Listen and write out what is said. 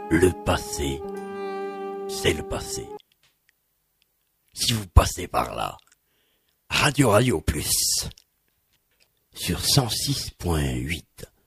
Le passé, c'est le passé. Si vous passez par là, Radio Plus, sur 106.8.